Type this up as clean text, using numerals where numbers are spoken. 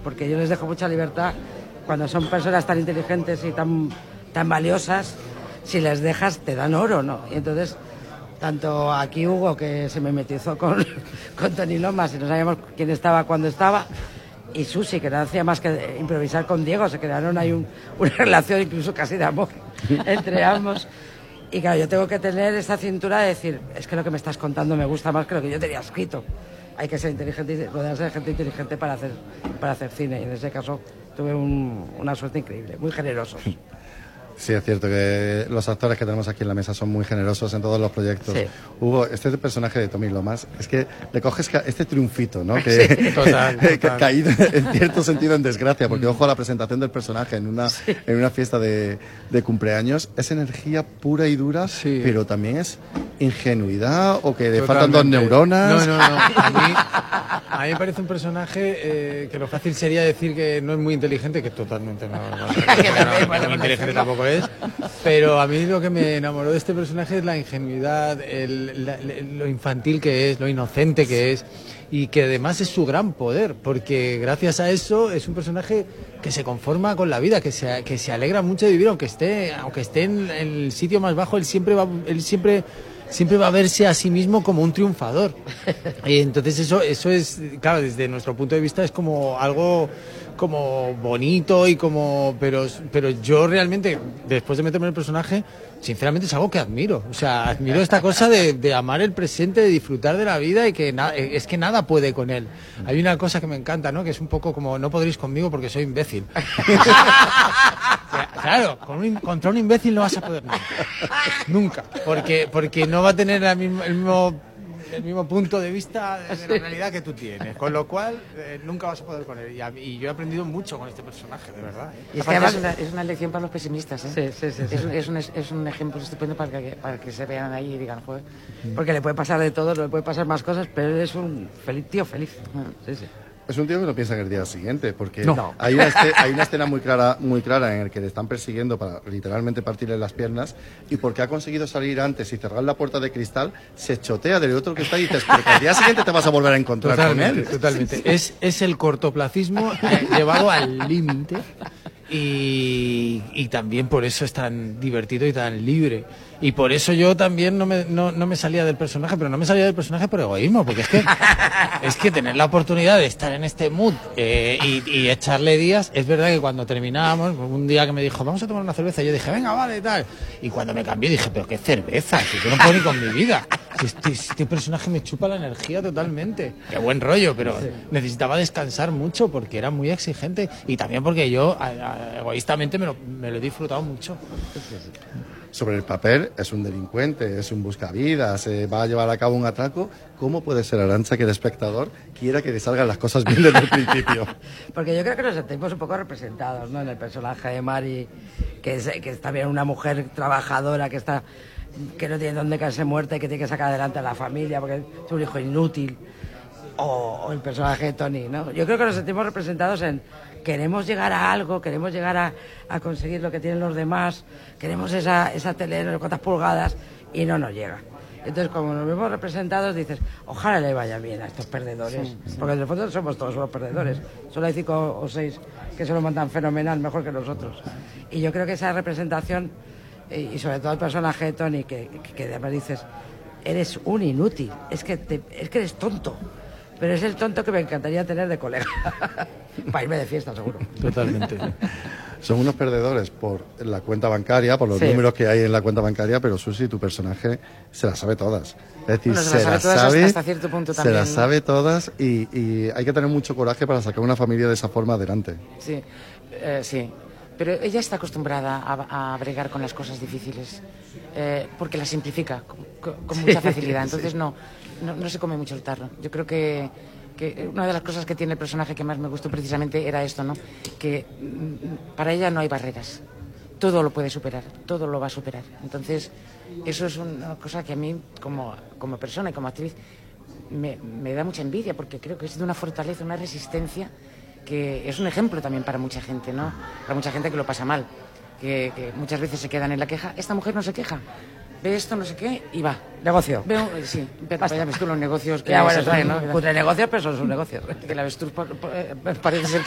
porque yo les dejo mucha libertad cuando son personas tan inteligentes y tan valiosas. Si les dejas, te dan oro, ¿no? Y entonces, tanto aquí Hugo, que se mimetizó con Tony Lomas y no sabíamos quién estaba cuando estaba, y Susi, que no hacía más que improvisar con Diego, se crearon ahí una relación incluso casi de amor entre ambos. Y claro, yo tengo que tener esa cintura de decir, es que lo que me estás contando me gusta más que lo que yo tenía escrito. Hay que ser inteligente y rodearse de gente inteligente para hacer cine, y en ese caso tuve una suerte increíble, muy generosos. Sí, es cierto que los actores que tenemos aquí en la mesa son muy generosos en todos los proyectos. Sí. Hugo, este personaje de Tony Lomas, es que le coges este triunfito, ¿no? Sí, total. Caído en cierto sentido en desgracia, porque ojo a la presentación del personaje en una fiesta de cumpleaños, es energía pura y dura, sí. Pero también es ingenuidad o que le faltan dos neuronas. No. A mí me parece un personaje que lo fácil sería decir que no es muy inteligente, que totalmente no muy inteligente tampoco es, pero a mí lo que me enamoró de este personaje es la ingenuidad, lo infantil que es, lo inocente que es, y que además es su gran poder, porque gracias a eso es un personaje que se conforma con la vida, que se alegra mucho de vivir, aunque esté en el sitio más bajo, él siempre va a verse a sí mismo como un triunfador. Y entonces eso es, claro, desde nuestro punto de vista es como algo como bonito y como, pero yo realmente, después de meterme en el personaje, sinceramente es algo que admiro. O sea, admiro esta cosa de amar el presente, de disfrutar de la vida y que es que nada puede con él. Hay una cosa que me encanta, ¿no? Que es un poco como, no podréis conmigo porque soy imbécil. Claro, contra un imbécil no vas a poder nunca, porque no va a tener el mismo punto de vista de la realidad que tú tienes, con lo cual nunca vas a poder con él, y yo he aprendido mucho con este personaje, de verdad. Y es que además es una lección para los pesimistas, ¿eh? Sí. Es un ejemplo estupendo para que se vean ahí y digan, joder. Porque le puede pasar de todo, le puede pasar más cosas, pero él es un tío feliz. Sí. Es un tío que no piensa en el día siguiente, porque no. hay una escena muy clara en la que le están persiguiendo para literalmente partirle las piernas, y porque ha conseguido salir antes y cerrar la puerta de cristal, se chotea del otro que está y dices, porque al día siguiente te vas a volver a encontrar con él. Totalmente. Es el cortoplacismo llevado al límite, y también por eso es tan divertido y tan libre. Y por eso yo también no me salía del personaje, pero no me salía del personaje por egoísmo, porque es que tener la oportunidad de estar en este mood y echarle días. Es verdad que cuando terminábamos, un día que me dijo, vamos a tomar una cerveza, yo dije, venga, vale, tal. Y cuando me cambié dije, pero qué cerveza, si yo no puedo ni con mi vida. Este personaje me chupa la energía totalmente. Qué buen rollo, pero necesitaba descansar mucho porque era muy exigente, y también porque yo egoístamente me lo he disfrutado mucho. Sobre el papel, es un delincuente, es un buscavidas, va a llevar a cabo un atraco. ¿Cómo puede ser, Arantxa, que el espectador quiera que le salgan las cosas bien desde el principio? Porque yo creo que nos sentimos un poco representados, ¿no? En el personaje de Mari, que es también una mujer trabajadora, que no tiene dónde caerse muerta y que tiene que sacar adelante a la familia porque es un hijo inútil. O el personaje de Tony, ¿no? Yo creo que nos sentimos representados en queremos llegar a algo, queremos llegar a conseguir lo que tienen los demás, queremos esa tele de no sé cuántas pulgadas, y no nos llega. Entonces, como nos vemos representados, dices, ojalá le vaya bien a estos perdedores, porque en el fondo somos todos los perdedores. Solo hay 5 o 6 que se lo montan fenomenal, mejor que nosotros. Y yo creo que esa representación, y sobre todo el personaje de Tony, que además dices, eres un inútil, es que eres tonto. Pero es el tonto que me encantaría tener de colega. Para irme de fiesta, seguro. Totalmente. Son unos perdedores por la cuenta bancaria, por los números que hay en la cuenta bancaria, pero Susi, tu personaje, se las sabe todas. Es decir, bueno, se las sabe todas hasta cierto punto también. Se las sabe todas, y hay que tener mucho coraje para sacar una familia de esa forma adelante. Sí, sí. Pero ella está acostumbrada a bregar con las cosas difíciles, porque las simplifica con mucha facilidad. Entonces no se come mucho el tarro. Yo creo que una de las cosas que tiene el personaje que más me gustó precisamente era esto, ¿no? Que para ella no hay barreras. Todo lo puede superar, todo lo va a superar. Entonces, eso es una cosa que a mí, como persona y como actriz, me da mucha envidia, porque creo que es de una fortaleza, una resistencia, que es un ejemplo también para mucha gente, ¿no? Para mucha gente que lo pasa mal, que muchas veces se quedan en la queja. Esta mujer no se queja, ve esto, no sé qué, y va. Negocio. Sí, ya ves tú los negocios que ya, bueno, se traen, ¿no? Cutre negocios, pero son sus negocios. Que la ves tú parece ser